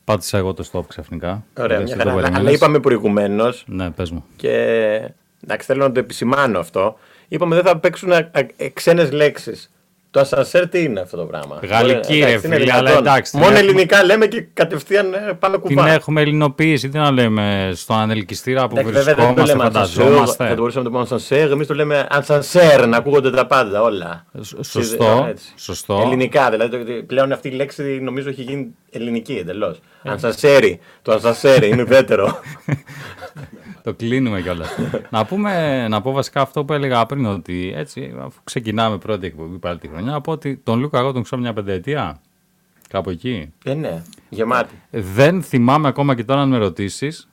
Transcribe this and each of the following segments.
Πάτησα εγώ το stop ξαφνικά. Ωραία, μια χαρά. Αλλά είπαμε προηγουμένως. Ναι, πες μου. Και εντάξει, θέλω να το επισημάνω αυτό. Είπαμε δεν θα παίξουν ξένες λέξεις. Το ασανσέρ τι είναι αυτό το πράγμα? Γαλλική ρε φίλε, αλλά εντάξει. Μόνο ελληνικά λέμε και κατευθείαν πάμε κουβά. Την έχουμε ελληνοποιήσει, τι να λέμε, στον ανελκυστήρα που βρισκόμαστε, φανταζόμαστε. Δεν μπορούσαμε να το πούμε ασανσέρ, εμείς το λέμε ασανσέρ, να ακούγονται τα πάντα όλα. Σωστό. Ελληνικά, δηλαδή πλέον αυτή η λέξη νομίζω έχει γίνει ελληνική εντελώς. Ανσανσέρι, το ανσανσέρι είναι ουδέτερο. Το κλείνουμε κιόλας. Να πω βασικά αυτό που έλεγα πριν, ότι έτσι, αφού ξεκινάμε πρώτη εκπομπή πάλι τη χρονιά, από ότι τον Λούκα εγώ τον ξέρω μια πενταετία. Κάπου εκεί. Ναι, γεμάτη. Δεν θυμάμαι ακόμα και τώρα αν με ρωτήσεις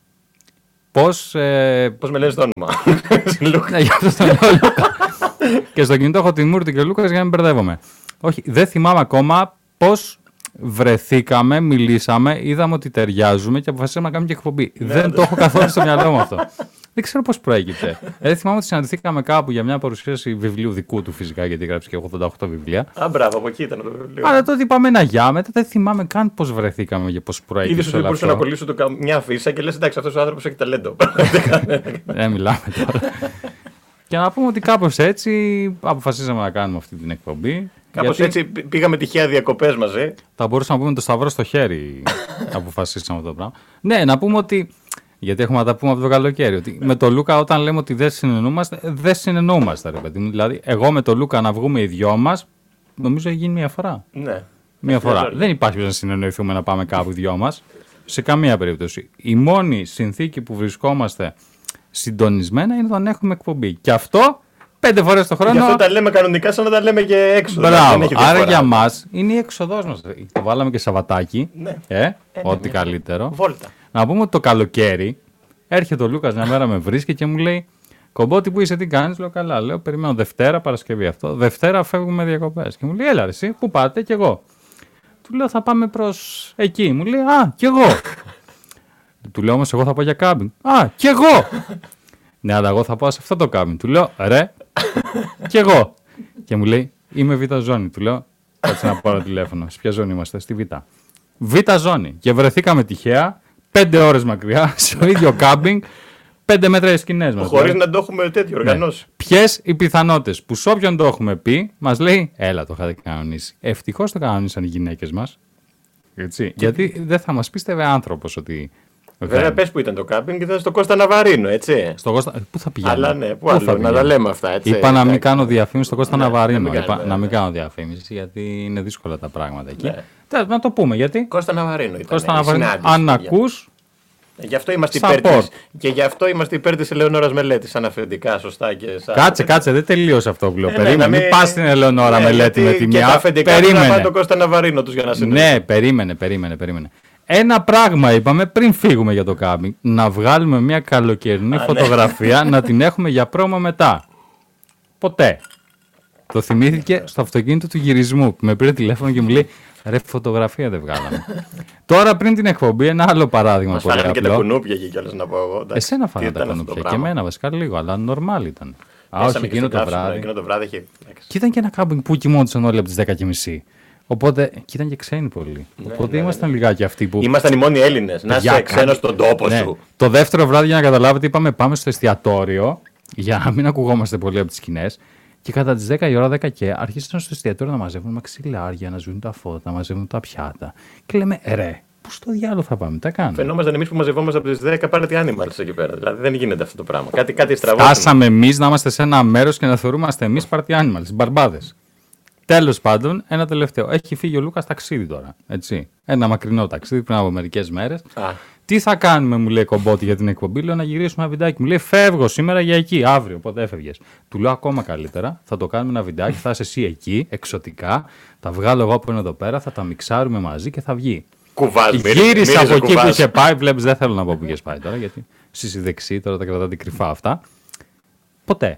πώς με λες το όνομα? Ναι, γι' αυτό το λέω Λούκα. Και στο κινητό έχω τη Μούρτη και ο Λούκας για να μην μπερδεύομαι. Όχι, δεν θυμάμαι ακόμα πώς βρεθήκαμε, μιλήσαμε, είδαμε ότι ταιριάζουμε και αποφασίσαμε να κάνουμε και εκπομπή. Δεν το έχω καθόλου στο μυαλό μου αυτό. Δεν ξέρω πώς προέκυψε. Δεν θυμάμαι ότι συναντηθήκαμε κάπου για μια παρουσίαση βιβλίου δικού του φυσικά, γιατί γράψει και 88 βιβλία. Α, μπράβο, από εκεί ήταν το βιβλίο. Αλλά τότε είπαμε ένα γεια, μετά δεν θυμάμαι καν πώς βρεθήκαμε και πώς προέκυψε. Είδες ότι μπορούσα να κολλήσω μια αφίσα και λες εντάξει, αυτός ο άνθρωπος έχει ταλέντο. Δεν μιλάμε τώρα. Και να πούμε ότι κάπως έτσι αποφασίσαμε να κάνουμε αυτή την εκπομπή. Κάπως έτσι πήγαμε τυχαία διακοπές μαζί. Θα μπορούσαμε να πούμε το σταυρό στο χέρι. Αποφασίσαμε αυτό το πράγμα. Ναι, να πούμε ότι. Γιατί έχουμε να τα πούμε από το καλοκαίρι. Ότι με τον Λούκα, όταν λέμε ότι δεν συνεννοούμαστε, δεν συνεννοούμαστε, ρε παιδί μου. Δηλαδή, εγώ με τον Λούκα να βγούμε οι δυο μας, νομίζω έχει γίνει μία φορά. Ναι. Μία φορά. Δεν υπάρχει να συνεννοηθούμε να πάμε κάπου οι δυο μας. Σε καμία περίπτωση. Η μόνη συνθήκη που βρισκόμαστε συντονισμένα είναι όταν έχουμε εκπομπή. Και αυτό 5 φορές το χρόνο. Γι' αυτό τα λέμε κανονικά, σαν να τα λέμε και έξω. Μπράβο. Άρα για μας είναι η έξοδός μας. Το βάλαμε και Σαββατάκι. Ναι. Ό,τι καλύτερο. Βόλτα. Να πούμε ότι το καλοκαίρι έρχεται ο Λούκας μια μέρα με βρίσκει και μου λέει: Κομπότη, που είσαι, τι κάνεις? Λέω: Καλά. Λέω: Περιμένω Δευτέρα, Παρασκευή αυτό. Δευτέρα φεύγουμε διακοπές. Και μου λέει: Έλα, ρε, εσύ, πού πάτε? Κι εγώ. Του λέω: Θα πάμε προς εκεί. Μου λέει: Α, κι εγώ. Του λέω: Όμως εγώ θα πάω για κάμπινγκ. Α, κι εγώ. Ναι, αλλά εγώ θα πάω σε αυτό το κάμπινγκ. Του λέω: Ρε, κι εγώ. Και μου λέει: Είμαι Β' ζώνη. Του λέω: Κάτσε να πάρω τηλέφωνο. Σε ποια ζώνη είμαστε? Στη Β'. Β' ζώνη. Και βρεθήκαμε τυχαία 5 ώρες μακριά, στο ίδιο κάμπινγκ, 5 μέτρα οι σκηνές μας. Χωρίς να το έχουμε τέτοιο οργανώσει. Ναι. Ποιες οι πιθανότητες που σε όποιον το έχουμε πει, μας λέει: Έλα, το είχατε κανονίσει. Ευτυχώς το κανονίσαν οι γυναίκες μας. Έτσι. Γιατί δεν θα μας πίστευε άνθρωπος ότι. Βέβαια, πες που ήταν το κάμπινγκ και ήταν στο Κώστα Ναβαρίνο, έτσι. Πού θα πηγαίνω? Αλλά ναι, πού άλλο, να τα λέμε αυτά, έτσι. Είπα να μην κάνω διαφήμιση στο Κώστα Ναβαρίνο. Να μην κάνω διαφήμιση, γιατί είναι δύσκολα τα πράγματα εκεί. Να το πούμε γιατί. Κώστα Ναβαρίνο ήταν. Κώστα Ναβαρίνο, αν ακούς. Γι' αυτό είμαστε υπέρ της. Και γι' αυτό είμαστε υπέρ της Ελεονόρας Μελέτη. Σαν αφεντικά, σωστά και σαν. Κάτσε, δεν τελείωσε αυτό που λέω. Περίμενε. Μην πας στην Ελεονόρα Μελέτη με τη μία. Περίμενε. Να πάει τον Κώστα Ναβαρίνο τους για να συνεχίσει. Ναι, περίμενε. Ένα πράγμα είπαμε πριν φύγουμε για το κάμπινγκ. Να βγάλουμε μια καλοκαιρινή φωτογραφία να την έχουμε για πρόμο μετά. Ποτέ. Το θυμήθηκε στο αυτοκίνητο του γυρισμού που με πήρε τηλέφωνο και μου λέει: Ρε, φωτογραφία δεν βγάλαμε. Τώρα πριν την εκπομπή, ένα άλλο παράδειγμα. Μας φάγανε και τα κουνούπια εκεί κιόλας να πω εγώ. Εσένα φάγανε τα κουνούπια και εμένα βασικά λίγο, αλλά normal ήταν. Όχι, εκείνο το βράδυ. Και ήταν και ένα κάμπινγκ που κοιμόντουσαν όλοι από τις 10:30. Οπότε, και ήταν και ξένοι πολλοί. Οπότε ήμασταν λιγάκι αυτοί που. Ήμασταν οι μόνοι Έλληνες. Να είσαι ξένος στον τόπο σου. Το δεύτερο βράδυ, για να καταλάβετε, είπαμε πάμε στο εστιατόριο για να μην ακουγόμαστε πολύ από τις σκηνές. Και κατά τις 10 η ώρα, 10 και άρχισαν στο εστιατόριο να μαζεύουν μαξιλάρια, να σβήνουν τα φώτα, να μαζεύουν τα πιάτα. Και λέμε, ρε, πού στο διάλογο θα πάμε, τα κάνουμε. Φαινόμασταν εμείς που μαζευόμαστε από τις 10 Party Animals εκεί πέρα. Δηλαδή δεν γίνεται αυτό το πράγμα. Κάτι στραβό. Φτάσαμε εμείς να είμαστε σε ένα μέρος και να θεωρούμαστε εμείς Party Animals, μπαρμπάδες. Τέλος πάντων, ένα τελευταίο. Έχει φύγει ο Λούκας ταξίδι τώρα. Έτσι. Ένα μακρινό ταξίδι πριν από μερικές μέρες. Τι θα κάνουμε, μου λέει Κομπότη για την εκπομπή. Λέω να γυρίσουμε ένα βιντεάκι. Μου λέει φεύγω σήμερα για εκεί, αύριο. Πότε έφευγες? Του λέω ακόμα καλύτερα. Θα το κάνουμε ένα βιντεάκι. Θα είσαι εσύ εκεί, εξωτικά. Τα βγάλω εγώ που είναι εδώ πέρα. Θα τα μιξάρουμε μαζί και θα βγει. Γύρισα από εκεί που είχε πάει. Βλέπεις, δεν θέλω να πω που είχε πάει τώρα, γιατί στη δεξί τώρα τα κρατάτε κρυφά αυτά. Ποτέ.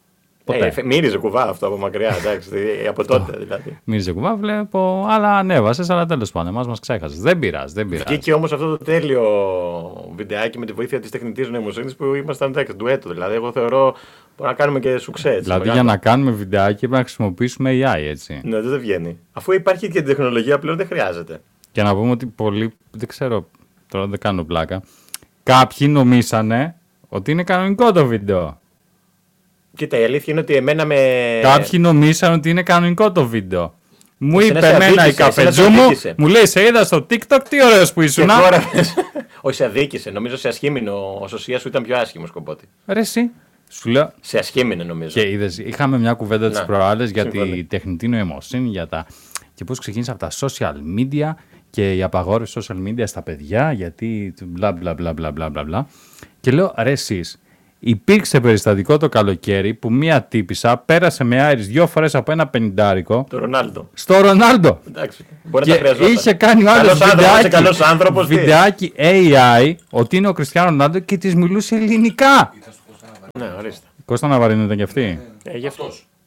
Μύριζε κουβά αυτό από μακριά, εντάξει, από τότε δηλαδή. Μύριζε κουβά, βλέπω, αλλά ανέβασες, αλλά τέλος πάντων, μας ξέχασες. Δεν πειράζει. Βγήκε όμως αυτό το τέλειο βιντεάκι με τη βοήθεια της τεχνητής νοημοσύνης που ήμασταν εντάξει, ντουέτο. Δηλαδή, εγώ θεωρώ μπορούμε να κάνουμε και σουξέ. Δηλαδή, για να κάνουμε βιντεάκι πρέπει να χρησιμοποιήσουμε AI, έτσι. Ναι, δεν βγαίνει. Αφού υπάρχει και η τεχνολογία πλέον δεν χρειάζεται. Και να πούμε ότι πολλοί, δεν ξέρω, τώρα δεν κάνω πλάκα, κάποιοι νομίσανε ότι είναι κανονικό το βίντεο. Κοίτα, η αλήθεια είναι ότι εμένα με. Κάποιοι νομίσαν ότι είναι κανονικό το βίντεο. Μου Εσένα είπε σε εμένα η αδίκησε, καφετζού εσένα σε μου, αδίκησε. μου λέει σε είδα στο TikTok, τι ωραίος που ήσουν. Όχι, σε αδίκησε. Νομίζω σε ασχήμινο. Ο σωσία σου ήταν πιο άσχημο κομπότη. Ρε εσύ, σου λέω. Σε ασχήμινε νομίζω. Και είδες, είχαμε μια κουβέντα τις Να, προάλλες για συμφωνώ. τη τεχνητή νοημοσύνη, για τα... και πώς ξεκίνησε από τα social media και η απαγόρευση social media στα παιδιά, γιατί μπλα μπλα μπλα μπλα μπλα μπλα μπλα. Και λέω, ρε εσείς, υπήρξε περιστατικό το καλοκαίρι που μία τύπισσα πέρασε με Άιρις 2 φορές από ένα 50 Το Ρονάλντο. στο Ρονάλντο. Εντάξει. Μπορεί να Και τα χρειαζόταν. είχε κάνει ο άλλος Καλός άνθρωπος. βιντεάκι AI ότι είναι ο Κριστιάνο Ρονάλντο και της μιλούσε ελληνικά. Ναι, ορίστε. Κώστα Ναβαρίνου ήταν και αυτή. Γι' αυτό.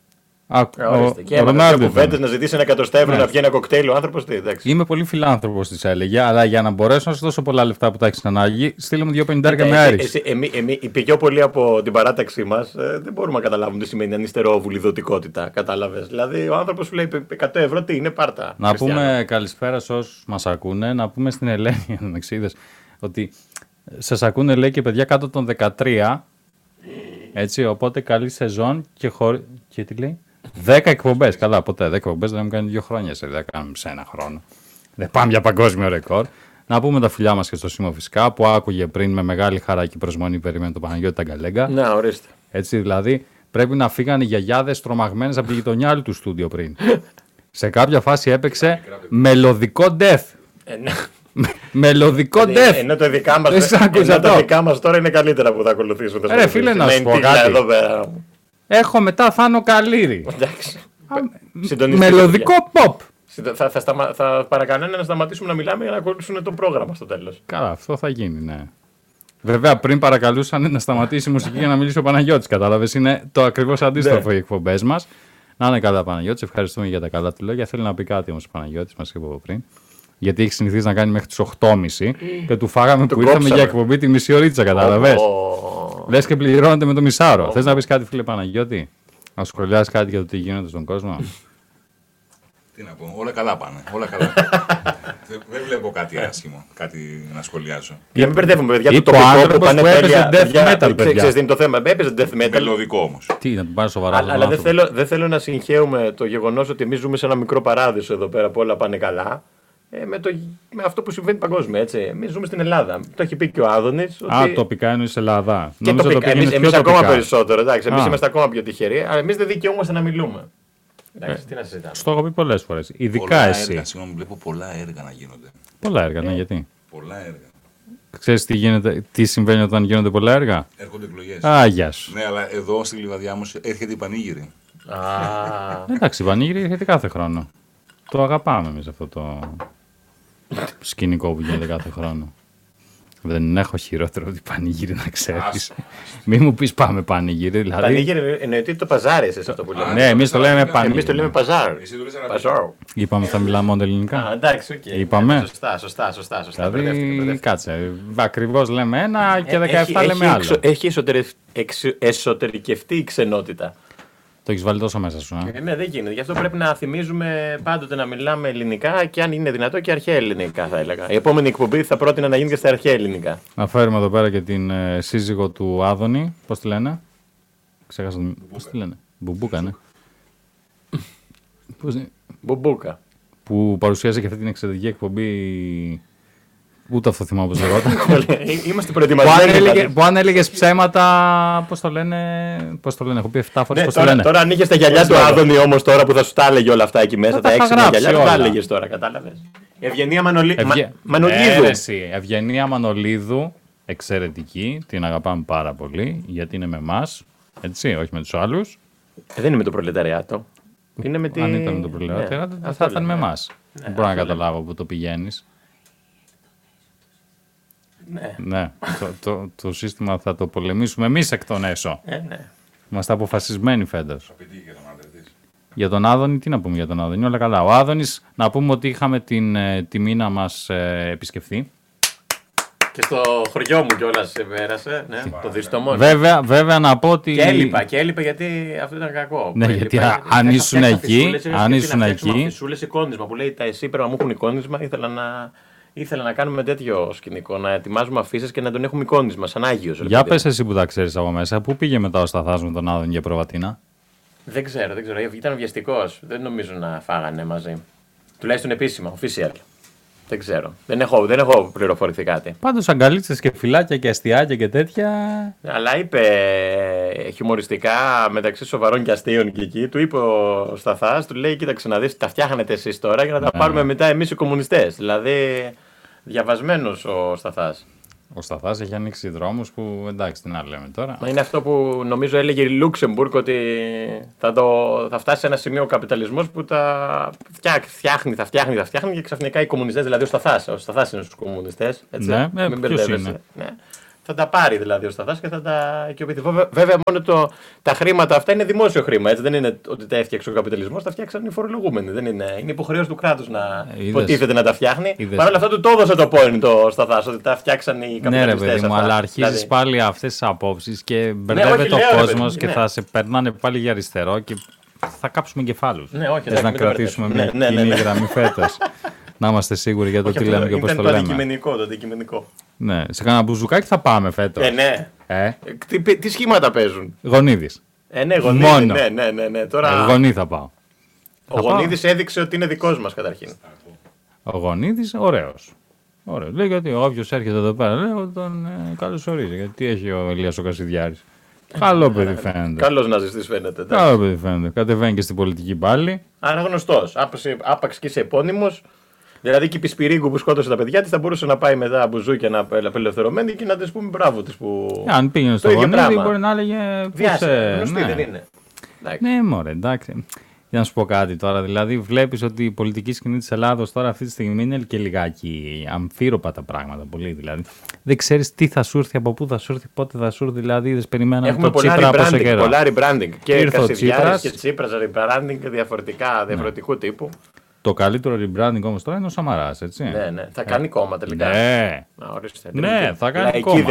Ο Και έμαθα Ρονάλντο δύο ήταν. κουβέντες να ζητήσει 100 ευρώ Ναι. να πιει ένα κοκτέιλ ο άνθρωπος. Εντάξει. Είμαι πολύ φιλάνθρωπος, της έλεγε, αλλά για να μπορέσω να σου δώσω πολλά λεφτά που τα έχεις ανάγκη, στείλε μου 2,50 με Άιρις. Οι πιο πολλοί από την παράταξή μα δεν μπορούμε να καταλάβουμε τι σημαίνει ανιστερόβουλη Κατάλαβε. Δηλαδή, ο άνθρωπο σου λέει 100 ευρώ, τι είναι, πάρτα. Να Χριστιανό. πούμε καλησπέρα σε όσους μας ακούνε, να πούμε στην Ελένη, αν εξήδες, ότι σας ακούνε λέει και παιδιά κάτω των 13, έτσι, οπότε καλή σεζόν και τι λέει, 10 εκπομπές, καλά ποτέ, 10 εκπομπές δεν μου κάνει 2 χρόνια, δεν κάνουμε σε ένα χρόνο. Δεν πάμε για παγκόσμιο ρεκόρ. Να πούμε τα φιλιά μας και στο Σίμω φυσικά, που άκουγε πριν με μεγάλη χαρά και προσμονή περιμένει τον Παναγιώτη Ταγκαλέγκα. Να, ορίστε. Έτσι δηλαδή, πρέπει να φύγαν οι γιαγιάδες τρομαγμένες από τη γειτονιά άλλου του στούντιο πριν. Σε κάποια φάση έπαιξε μελωδικό death. Ναι. Μελωδικό death. Ενώ το δικά μα Δεν σ' άκουσα το. τώρα είναι καλύτερα που θα ακολουθήσουν. θα Ρε, σου φίλε, πω. να σου πω εντύχλα κάτι. Εδώ πέρα. Έχω μετά Θάνο Καλύρη. Εντάξει. Συντονιστείτε, Μελωδικό pop. παιδιά. Θα παρακανάνε να σταματήσουμε να μιλάμε για να ακολουθήσουν το πρόγραμμα στο τέλο. Καλά, αυτό θα γίνει, ναι. Βέβαια, πριν παρακαλούσαν να σταματήσει η μουσική για να μιλήσει ο Παναγιώτης. Κατάλαβες, είναι το ακριβώς αντίστροφο οι εκπομπές μας. Να είναι καλά, Παναγιώτης. Ευχαριστούμε για τα καλά του λόγια. Θέλει να πει κάτι όμως ο Παναγιώτης, μας είπε από πριν. Γιατί έχει συνηθίσει να κάνει μέχρι τις 8.30 και του φάγαμε που ήρθαμε κόψαμε. για εκπομπή τη μισή ωρίτσα, κατάλαβες. Λες και πληρώνεται με το μισάωρο. Θες να πεις κάτι, φίλε Παναγιώτη, να σχολιάσεις κάτι για το τι γίνεται στον κόσμο. Τι να πω, όλα καλά πάνε. Όλα καλά. Δεν βλέπω κάτι άσχημο, κάτι να σχολιάσω. Για να μην μπερδεύουμε, παιδιά. Είπε Το ο τοπικό άνθρωπος πάνε που έπαιζε τέλεια, death παιδιά, metal, παιδιά. Ξέρεις τι είναι το θέμα. Έπαιζε death metal. Μελωδικό όμως. Τι, να την πάρει σοβαρά. Αλλά τον άνθρωπο. δεν θέλω να συγχαίουμε το γεγονός ότι εμείς ζούμε σε ένα μικρό παράδεισο εδώ πέρα που όλα πάνε καλά. Με αυτό που συμβαίνει παγκόσμια. Έτσι. Εμείς ζούμε στην Ελλάδα. Το έχει πει και ο Άδωνης. Α, τοπικά εννοείς Ελλάδα. Και Νόμιζα τοπικά. πήγαινες Εμείς πιο ακόμα τοπικά. περισσότερο. Εντάξει, εμείς Α. είμαστε ακόμα πιο τυχεροί. Αλλά εμείς δεν δικαιούμαστε να μιλούμε. Εντάξει, τι να συζητάμε. Στο έχω πει πολλές φορές. Ειδικά Πολλά εσύ. έργα, συγγνώμη, βλέπω πολλά έργα να γίνονται. Πολλά έργα, ναι, γιατί. Πολλά έργα. Ξέρεις τι συμβαίνει όταν γίνονται πολλά έργα. Έρχονται εκλογές. Α, γεια σου. Ναι, αλλά εδώ στη Λιβαδιά όμως έρχεται η πανήγυρη. Α, Εντάξει, η Πανήγυρη έρχεται κάθε χρόνο. Το αγαπάμε εμείς αυτό το σκηνικό που γίνεται κάθε χρόνο. Δεν έχω χειρότερο ότι Πανήγυρη να ξέρεις. Μην μου πεις πάμε Πανήγυρη, δηλαδή. Πανήγυρη εννοείται ότι το παζάρι εσείς αυτό που λέμε. Ναι, εμείς το λέμε Εμείς το Πανήγυρη. λέμε παζάρ. Εσύ το λες ένα Παζάρ. Είπαμε θα μιλάμε μόνο ελληνικά. Α, εντάξει, οκ. Είπαμε. Σωστά. Μπερδεύτηκα. Δηλαδή, κάτσε. Ακριβώς λέμε ένα και 17 λέμε άλλο. Έχει εσωτερικευτεί η ξενότητα. Το έχεις βάλει τόσο μέσα σου. Ναι, δεν γίνεται. Γι' αυτό πρέπει να θυμίζουμε πάντοτε να μιλάμε ελληνικά και αν είναι δυνατό και αρχαία ελληνικά, θα έλεγα. Η επόμενη εκπομπή θα πρότεινα να γίνει και στα αρχαία ελληνικά. Να φέρουμε εδώ πέρα και την σύζυγο του Άδωνη. Πώς τη λένε? Ξέχασα. Πώς τη λένε? Μπουμπούκα, ναι. Μπουμπούκα. Που παρουσίασε και αυτή την εξαιρετική εκπομπή. Ούτε αυτό θυμάμαι πώς λεγόταν. Είμαστε προετοιμασμένοι. Που αν έλεγες ψέματα, πώς το λένε, έχω πει 7 φορές Ναι, πώς το λένε. τώρα αν είχε τα γυαλιά Πώς του λέγω. λέγω. Άδωνη όμως τώρα που θα σου τα έλεγε όλα αυτά εκεί μέσα, Θα τα τα έξι γράψει γυαλιά, όλα. τα έλεγε τώρα, κατάλαβες. Ευγενία Μανολίδου. Εσύ, Ευγενία Μανολίδου, εξαιρετική, την αγαπάμε πάρα πολύ, γιατί είναι με εμάς, έτσι, όχι με τους άλλους. Δεν είναι με το προλεταριάτο. Είναι με Αν ήταν με τον προλεταριάτο, Ναι, δεν αυτό θα ήταν με λέμε. εμάς. Δεν μπορώ να καταλάβω που το πηγαίνεις. Ναι. Ναι, το σύστημα θα το πολεμήσουμε εμείς εκ των έσω. Ναι. Είμαστε αποφασισμένοι φέτος. Απαιτεί για τον άντρα της. Για τον Άδωνη, τι να πούμε για τον Άδωνη, όλα καλά. Ο Άδωνης, να πούμε ότι είχαμε την τιμή να μας επισκεφθεί. Και στο χωριό μου κιόλας πέρασε. Ναι, το δίστομο. Βέβαια να πω ότι. Και έλειπα γιατί αυτό ήταν κακό. Ναι, γιατί αν ήσουν εκεί. Φυσούλες εικόνισμα που λέει εσύ πρέπει να μου έχουν εικόνισμα. Ήθελα να κάνουμε τέτοιο σκηνικό. Να ετοιμάζουμε αφήσεις και να τον έχουμε εικόνισμα, σαν Άγιος. Για πες εσύ που τα ξέρεις από μέσα, πού πήγε μετά ο Σταθάς με τον Άδων για προβατίνα. Δεν ξέρω. Ήταν βιαστικός. Δεν νομίζω να φάγανε μαζί. Τουλάχιστον επίσημα, official. Δεν ξέρω. Δεν έχω πληροφορηθεί κάτι. Πάντως αγκαλίτσες και φυλάκια και αστιάκια και τέτοια. Αλλά είπε χιουμοριστικά μεταξύ σοβαρών και αστείων και εκεί, του είπε ο Σταθάς, του λέει: κοίταξε να δεις, τα φτιάχνετε εσείς τώρα για να τα πάρουμε μετά εμείς οι κομμουνιστές. Δηλαδή, διαβασμένος ο Σταθάς. Ο Σταθάς έχει ανοίξει δρόμους που εντάξει, τι να λέμε τώρα. Μα είναι αυτό που νομίζω έλεγε η Λούξεμπουργκ, ότι θα φτάσει σε ένα σημείο ο καπιταλισμός που θα φτιάχνει και ξαφνικά οι κομμουνιστές, δηλαδή ο Σταθάς είναι στους κομμουνιστές. Έτσι, ναι, μην ποιος μπερδεύεσαι. είναι. Ναι. Θα τα πάρει δηλαδή ο Σταθάς και θα τα οικειοποιηθεί. Βέβαια, μόνο τα χρήματα αυτά είναι δημόσιο χρήμα. Έτσι. Δεν είναι ότι τα έφτιαξε ο καπιταλισμός, τα φτιάξαν οι φορολογούμενοι. Δεν είναι υποχρέωση του κράτους να υποτίθεται να τα φτιάχνει. Παρ' όλα αυτά του το έδωσε το point το Σταθάς, ότι τα φτιάξαν οι καπιταλιστές. Ναι, ρε παιδί μου, αλλά αρχίζεις πάλι αυτές τις απόψεις και μπερδεύεται ο κόσμος και θα σε περνάνε πάλι για αριστερό και θα κάψουμε κεφάλους. Θες να κρατήσουμε μια κοινή γραμμή φέτος. Να είμαστε σίγουροι για το τι λέμε και πώς το λέμε. Το αντικειμενικό. Ναι, σε κανένα μπουζουκάκι θα πάμε φέτος. Ναι. Τι σχήματα παίζουν. Γονίδης. Ναι, Γονίδη. Μόνο. Ναι. Τώρα... Γονίδη θα πάω. Ο Γονίδης έδειξε ότι είναι δικός μας καταρχήν. Ο Γονίδης, ωραίος. Λέει γιατί όποιος έρχεται εδώ πέρα, λέει, τον καλωσορίζει. Γιατί έχει ο Ηλίας ο Κασιδιάρης. Καλό παιδί φαίνεται. Καλός ναζιστής φαίνεται. Καλό παιδί φαίνεται. Κατεβαίνει και στην πολιτική πάλι. Άρα γνωστός. Άπαξ και είσαι επώνυμος. Δηλαδή και η Πισπυρίγκου που σκότωσε τα παιδιά της θα μπορούσε να πάει μετά μπουζούκια να απελευθερωμένη και να της πούμε μπράβο της που. Αν πήγαινε στο Γονίδη, μπορεί να έλεγε. Γνωστή δεν είναι. Ναι, μωρέ, εντάξει. Για να σου πω κάτι τώρα. Δηλαδή, βλέπεις ότι η πολιτική σκηνή της Ελλάδος τώρα αυτή τη στιγμή είναι και λιγάκι αμφίροπα τα πράγματα. Πολύ δηλαδή. Δεν ξέρεις τι θα σου έρθει, από πού θα σου έρθει, πότε θα σου έρθει. Δηλαδή, δεν περιμέναμε το Τσίπρα από όσο καιρό. Πολλά rebranding. Και Κασιδιάρης και Τσίπρας rebranding διαφορετικού τύπου. Το καλύτερο rebranding όμως τώρα είναι ο Σαμαράς, έτσι. Ναι. Θα κάνει κόμμα τελικά. Ναι, θα κάνει κόμμα.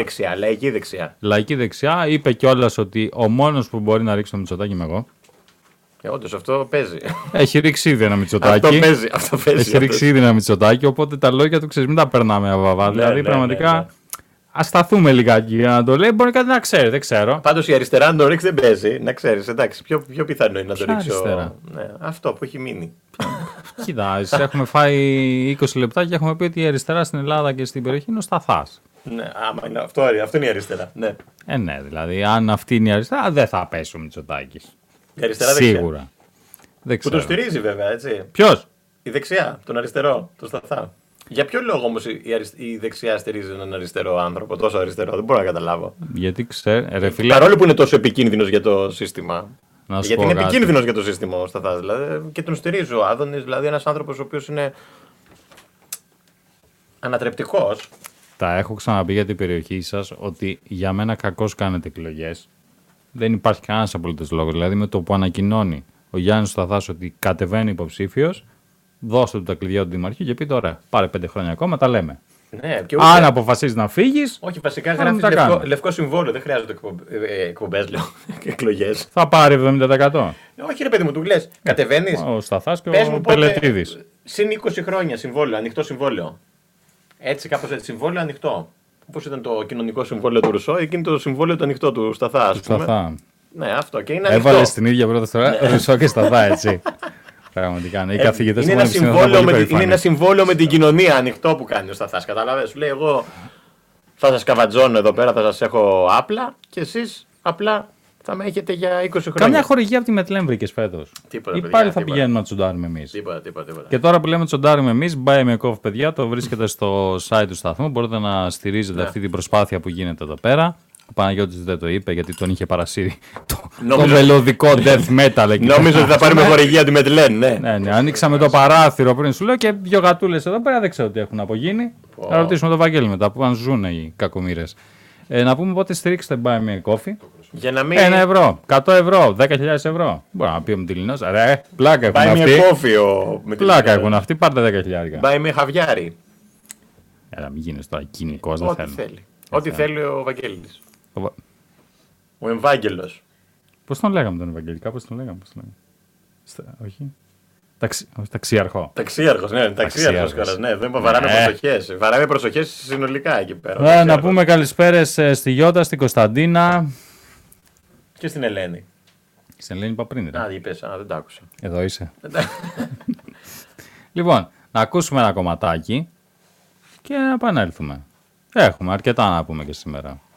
Λαϊκή δεξιά. Είπε κιόλας ότι ο μόνος που μπορεί να ρίξει το Μητσοτάκη είμαι εγώ. Όντως αυτό παίζει. Έχει ρίξει ήδη ένα Μητσοτάκη. Αυτό παίζει. Έχει ρίξει ήδη ένα Μητσοτάκη, οπότε τα λόγια του ξέρεις, μην τα περνάμε αβαβά. Δηλαδή πραγματικά. Ας σταθούμε λιγάκι για να το λέει. Μπορεί κάτι να ξέρει, δεν ξέρω. Πάντως η αριστερά να το ρίξει δεν παίζει. Να ξέρεις, εντάξει. Πιο πιθανό είναι να το ρίξει. Αυτό που έχει μείνει. Κοίτα, έχουμε φάει 20 λεπτά και έχουμε πει ότι η αριστερά στην Ελλάδα και στην περιοχή είναι ο Σταθάς. Ναι, αυτό είναι η αριστερά. Ναι. Ναι, δηλαδή αν αυτή είναι η αριστερά, δεν θα πέσει ο Μητσοτάκης. Η αριστερά σίγουρα. Δεν ξέρω. Που το στηρίζει βέβαια, έτσι. Ποιος? Η δεξιά, τον αριστερό, τον Σταθά. Για ποιο λόγο όμως η δεξιά στηρίζει έναν αριστερό άνθρωπο, τόσο αριστερό, δεν μπορώ να καταλάβω. Γιατί ξέρει, φίλε. Παρόλο που είναι τόσο επικίνδυνος για το σύστημα. Γιατί είναι κάτι. επικίνδυνος για το σύστημα ο Σταθάς. Δηλαδή, και τον στηρίζει ο Άδωνης, δηλαδή ένας άνθρωπος ο οποίος είναι ανατρεπτικός. Τα έχω ξαναπεί για την περιοχή σας ότι για μένα κακώς κάνετε εκλογές. Δεν υπάρχει κανένας απολύτως λόγος. Δηλαδή με το που ανακοινώνει ο Γιάννης Σταθάς ότι κατεβαίνει υποψήφιος, δώστε του τα κλειδιά του Δημαρχείου και πείτε: ωραία, πάρε 5 χρόνια ακόμα, τα λέμε. Ναι, αν αποφασίζει να φύγει. Όχι, βασικά γράφει λευκό συμβόλαιο. Δεν χρειάζονται εκπομπές, λέω. Εκλογές. Θα πάρει 70%. Όχι, ρε παιδί μου, του λες. Κατεβαίνεις. Ο Σταθάς και ο Πελετρίδης. Συν 20 χρόνια συμβόλαιο, ανοιχτό συμβόλαιο. Έτσι, κάπως έτσι, συμβόλαιο ανοιχτό. Όπως ήταν το κοινωνικό συμβόλαιο του Ρουσό, εκείνο το συμβόλαιο το ανοιχτό του Σταθά. Ναι, αυτό και είναι ανοιχτό. Έβαλε την ίδια πρώτη φορά Ρουσό και Σταθά, έτσι. Πραγματικά, ναι. Οι καθηγητές είναι ένα συμβόλαιο με την κοινωνία ανοιχτό που κάνει ο Σταθάς. Καταλαβαίνεις, σου λέει: εγώ θα σας καβατζώνω εδώ πέρα, θα σας έχω άπλα και εσείς απλά θα με έχετε για 20 χρόνια. Καμιά χορηγία από τη Μετλέμ βρήκες φέτος. Ή πάλι θα πηγαίνουμε να τσουντάρουμε εμείς. Τίποτα. Και τώρα που λέμε τσουντάρουμε εμείς, Buy Me a Coffee, παιδιά, το βρίσκεται στο site του σταθμού. Μπορείτε να στηρίζετε αυτή την προσπάθεια που γίνεται εδώ πέρα. Ο Παναγιώτης δεν το είπε γιατί τον είχε παρασύρει το μελωδικό death metal εκεί. Νόμιζα ότι θα πάρουμε χορηγία τη Μετλέν, ναι. Ναι, ανοίξαμε το παράθυρο πριν σου λέω και 2 γατούλες εδώ πέρα δεν ξέρω τι έχουν απογίνει. Θα ρωτήσουμε τον Βαγγέλη μετά που αν ζουν οι κακομοίρες. Να πούμε πότε στηρίξετε Buy Me a Coffee. Για να μην... 1 ευρώ, 100 ευρώ, 10.000 ευρώ. Μπορεί να πει ο Μητυλινός, ρε, πλάκα έχουν αυτοί. Buy Me a Coffee. Πλάκα έχουν αυτοί, πάρτε 10.000. Buy Me a Χαβιάρι. Έλα, μην γίνεις τώρα κοινικός, δεν Ό,τι θέλω. θέλει. Ό,τι θέλει ο Βαγγέλης. Ο- Ο Ευάγγελος. Πώς τον λέγαμε τον Ευαγγέλη, κάπως τον λέγαμε. Όχι. Όχι, ταξίαρχο. Ταξίαρχος, ναι, ταξίαρχος κιόλας. Ναι, δεν βαράμε προσοχές. Βαράμε προσοχές συνολικά εκεί πέρα. Να πούμε καλησπέρες στη Γιώτα, στην Κωνσταντίνα. Και στην Ελένη. Στην Ελένη είπα πριν. Α, είπες, δεν τα άκουσα. Εδώ είσαι. Λοιπόν, να ακούσουμε ένα κομματάκι και να επανέλθουμε. Έχουμε αρκετά να πούμε και σήμερα.